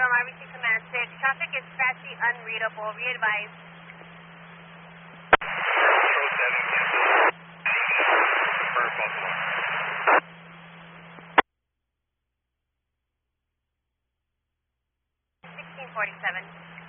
Storm RBC Command 6. Traffic is scratchy, unreadable. Re-advise. Confirm Buffalo. 1647.